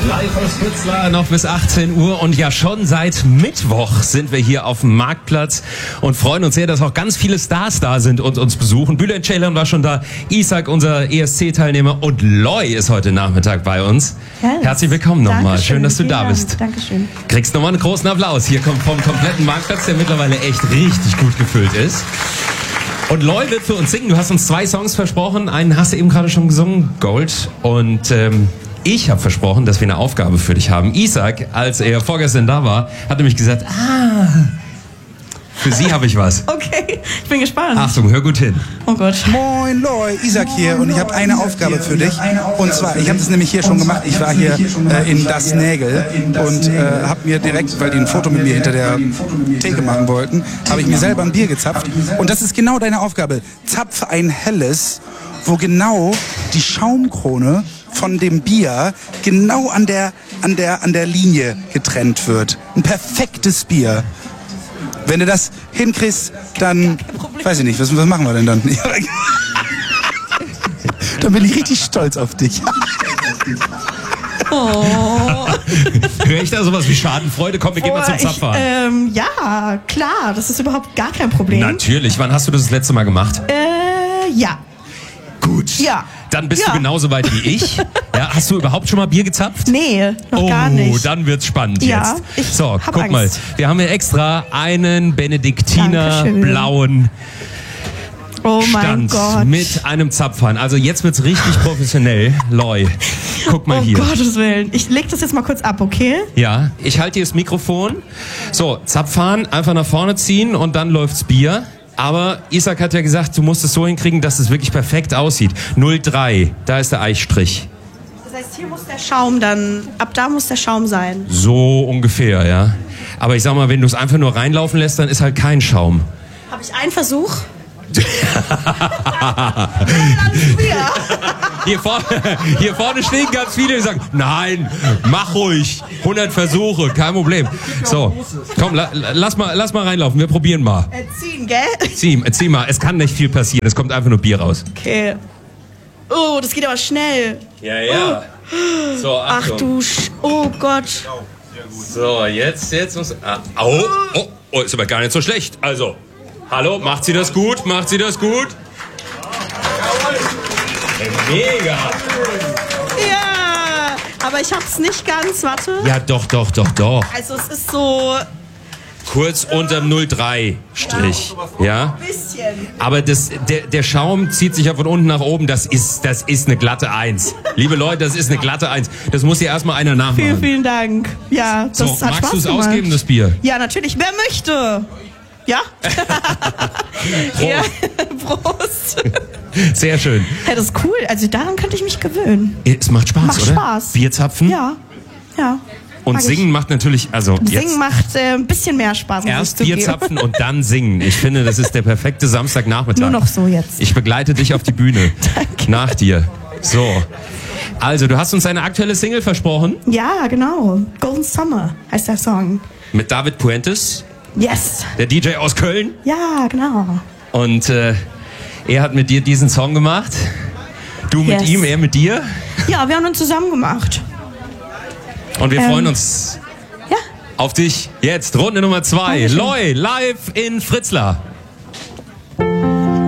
Live aus Fritzlar noch bis 18 Uhr und ja schon seit Mittwoch sind wir hier auf dem Marktplatz und freuen uns sehr, dass auch ganz viele Stars da sind und uns besuchen. Bülent Ceylan war schon da, Isak, unser ESC-Teilnehmer, und Loy ist heute Nachmittag bei uns. Yes. Herzlich willkommen nochmal. Schön, dass du da bist. Dankeschön. Kriegst nochmal einen großen Applaus. Hier kommt vom kompletten Marktplatz, der mittlerweile echt richtig gut gefüllt ist. Und Loy wird für uns singen. Du hast uns 2 Songs versprochen. Einen hast du eben gerade schon gesungen, Gold. Und ich habe versprochen, dass wir eine Aufgabe für dich haben. Isak, als er vorgestern da war, hat nämlich gesagt, für sie habe ich was. Okay, ich bin gespannt. Achtung, hör gut hin. Oh Gott. Moin Loy, Isak hier, und ich habe eine Aufgabe für dich. Und zwar, ich habe das nämlich hier schon gemacht. Ich war hier in Das Nägel und habe mir direkt, weil die ein Foto mit mir hinter der Theke machen wollten, habe ich mir selber ein Bier gezapft. Und das ist genau deine Aufgabe. Zapfe ein helles, wo genau die Schaumkrone von dem Bier genau an der Linie getrennt wird. Ein perfektes Bier. Wenn du das hinkriegst, dann, weiß ich nicht, was machen wir denn dann? Dann bin ich richtig stolz auf dich. Oh. Höre ich da sowas wie Schadenfreude? Komm, wir gehen mal zum Zapfhahn. Ja, klar, das ist überhaupt gar kein Problem. Natürlich. Wann hast du das letzte Mal gemacht? Ja. Gut. Ja. Dann bist Ja. du genauso weit wie ich. Ja, hast du überhaupt schon mal Bier gezapft? Nee, noch gar nicht. Oh, dann wird's spannend Ja, jetzt. ich So, hab guck mal. Angst. Wir haben hier extra einen Benediktiner Dankeschön. blauen Oh mein Stand Gott. mit einem Zapfhahn. Also jetzt wird's richtig professionell. Loy, guck mal hier. Oh Gottes Willen. Ich leg das jetzt mal kurz ab, okay? Ja, ich halte dir das Mikrofon. So, Zapfhahn, einfach nach vorne ziehen und dann läuft's Bier. Aber Isak hat ja gesagt, du musst es so hinkriegen, dass es wirklich perfekt aussieht. 03, da ist der Eichstrich. Das heißt, hier muss der Schaum dann, ab da muss der Schaum sein. So ungefähr, ja. Aber ich sag mal, wenn du es einfach nur reinlaufen lässt, dann ist halt kein Schaum. Habe ich einen Versuch? Hier vorne stehen ganz viele, die sagen, nein, mach ruhig, 100 Versuche, kein Problem. So, komm, lass mal reinlaufen, wir probieren mal. Ziehen, gell? Zieh mal, es kann nicht viel passieren, es kommt einfach nur Bier raus. Okay. Oh, das geht aber schnell. Ja. So, Ach du oh Gott. So, jetzt muss... Oh, ist aber gar nicht so schlecht. Also, hallo, macht sie das gut? Macht sie das gut? Mega! Ja, aber ich hab's nicht ganz, warte. Ja, doch. Also es ist so Kurz unterm 03-Strich. Ja? ein bisschen. Aber der Schaum zieht sich ja von unten nach oben. Das ist eine glatte 1. Liebe Leute, das ist eine glatte 1. Das muss hier erstmal einer nachmachen. Vielen Dank. Ja, das So, hat magst Spaß du es gemacht. ausgeben, das Bier? Ja, natürlich. Wer möchte? Ja? Ja, Prost. Sehr schön. Ja, das ist cool. Also daran könnte ich mich gewöhnen. Es macht Spaß, Macht oder? Spaß. Bierzapfen. Ja. Und mag singen ich. macht natürlich, also Singen jetzt macht ein bisschen mehr Spaß. muss erst ich zugeben. Bierzapfen und dann singen. Ich finde, das ist der perfekte Samstagnachmittag. Nur noch so jetzt. Ich begleite dich auf die Bühne. Danke. Nach dir. So. Also, du hast uns eine aktuelle Single versprochen. Ja, genau. Golden Summer heißt der Song. Mit David Puentes, Yes. der DJ aus Köln. Ja, genau. Und er hat mit dir diesen Song gemacht. Du mit Yes. ihm, er mit dir. Ja, wir haben uns zusammen gemacht. Und wir freuen uns Ja. auf dich jetzt. Runde Nummer 2. Dankeschön. Loy, live in Fritzlar.